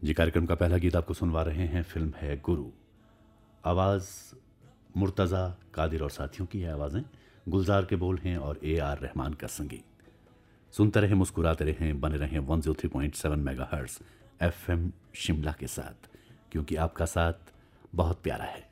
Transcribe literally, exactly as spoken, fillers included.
जी, कार्यक्रम का पहला गीत आपको सुनवा रहे हैं, फिल्म है गुरु। आवाज़ मुर्तज़ा कादिर और साथियों की है आवाज़ें, गुलजार के बोल हैं और ए आर रहमान का संगीत। सुनते रहें, मुस्कुराते रहें, बने रहें one zero three point seven megahertz F M Shimla के साथ, क्योंकि आपका साथ बहुत प्यारा है।